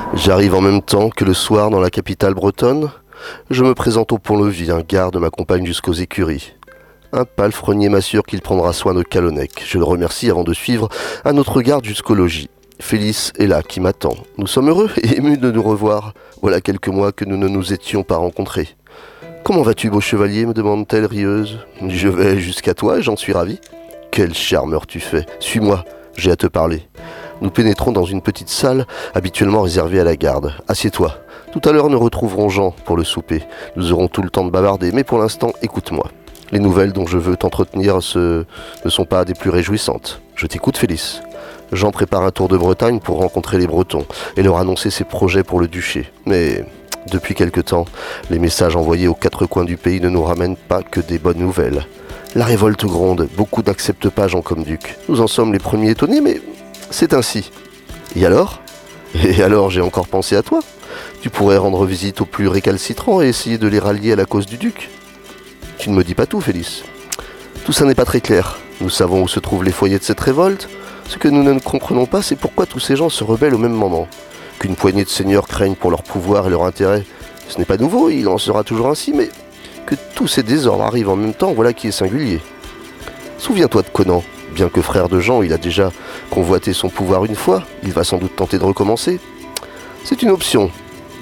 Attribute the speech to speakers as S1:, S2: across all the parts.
S1: J'arrive en même temps que le soir dans la capitale bretonne. Je me présente au pont-levis, un garde m'accompagne jusqu'aux écuries. Un palefrenier m'assure qu'il prendra soin de Calonnec. Je le remercie avant de suivre un autre garde jusqu'au logis. Félix est là, qui m'attend. Nous sommes heureux et émus de nous revoir. Voilà quelques mois que nous ne nous étions pas rencontrés. Comment vas-tu, beau chevalier me demande-t-elle rieuse. Je vais jusqu'à toi et j'en suis ravi. Quel charmeur tu fais. Suis-moi, j'ai à te parler. Nous pénétrons dans une petite salle habituellement réservée à la garde. Assieds-toi. Tout à l'heure, nous retrouverons Jean pour le souper. Nous aurons tout le temps de bavarder, mais pour l'instant, écoute-moi. Les nouvelles dont je veux t'entretenir ne sont pas des plus réjouissantes. Je t'écoute, Félix. Jean prépare un tour de Bretagne pour rencontrer les Bretons et leur annoncer ses projets pour le duché. Mais depuis quelque temps, les messages envoyés aux quatre coins du pays ne nous ramènent pas que des bonnes nouvelles. La révolte gronde, beaucoup n'acceptent pas Jean comme duc. Nous en sommes les premiers étonnés, mais c'est ainsi. Et alors ? Et alors, j'ai encore pensé à toi. Tu pourrais rendre visite aux plus récalcitrants et essayer de les rallier à la cause du duc. Tu ne me dis pas tout, Félix. Tout ça n'est pas très clair. Nous savons où se trouvent les foyers de cette révolte. Ce que nous ne comprenons pas, c'est pourquoi tous ces gens se rebellent au même moment. Qu'une poignée de seigneurs craignent pour leur pouvoir et leur intérêt, ce n'est pas nouveau, il en sera toujours ainsi, mais que tous ces désordres arrivent en même temps, voilà qui est singulier. Souviens-toi de Conan. Bien que frère de Jean, il a déjà convoité son pouvoir une fois, il va sans doute tenter de recommencer. C'est une option,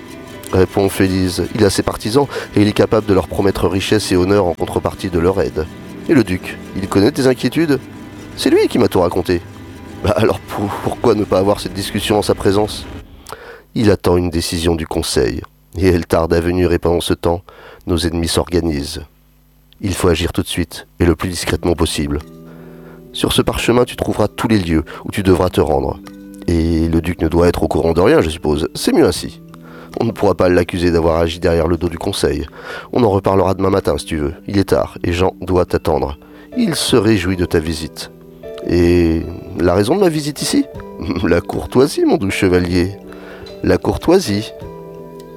S1: répond Félix. Il a ses partisans et il est capable de leur promettre richesse et honneur en contrepartie de leur aide. Et le duc, il connaît tes inquiétudes? C'est lui qui m'a tout raconté. Alors pourquoi ne pas avoir cette discussion en sa présence? Il attend une décision du conseil, et elle tarde à venir et pendant ce temps, nos ennemis s'organisent. Il faut agir tout de suite, et le plus discrètement possible. Sur ce parchemin, tu trouveras tous les lieux où tu devras te rendre. Et le duc ne doit être au courant de rien, je suppose. C'est mieux ainsi. On ne pourra pas l'accuser d'avoir agi derrière le dos du conseil. On en reparlera demain matin, si tu veux. Il est tard, et Jean doit t'attendre. Il se réjouit de ta visite. Et la raison de ma visite ici? La courtoisie, mon doux chevalier. La courtoisie.